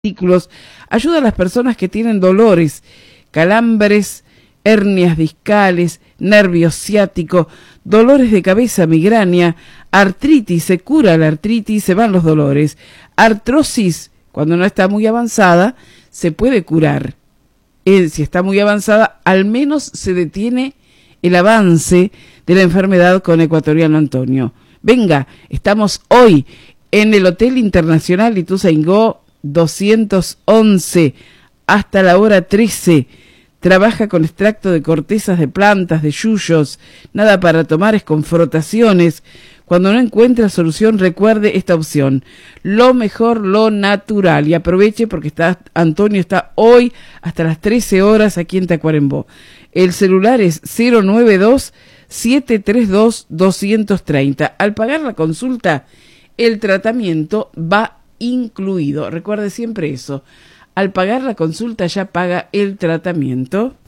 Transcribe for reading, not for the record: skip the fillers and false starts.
artículos, ayuda a las personas que tienen dolores, calambres, hernias discales, nervio ciático, dolores de cabeza, migraña, artritis, se cura la artritis, se van los dolores, artrosis, cuando no está muy avanzada, se puede curar. Si está muy avanzada, al menos se detiene el avance de la enfermedad con Ecuatoriano Antonio. Venga, estamos hoy en el Hotel Internacional Ituzaingó 211 hasta la hora 13. Trabaja con extracto de cortezas de plantas, de yuyos. Nada para tomar es con frotaciones. Cuando no encuentre solución, recuerde esta opción. Lo mejor, lo natural. Y aproveche porque Antonio está hoy hasta las 13 horas aquí en Tacuarembó. El celular es 092-732-230. Al pagar la consulta, el tratamiento va incluido. Recuerde siempre eso. Al pagar la consulta ya paga el tratamiento.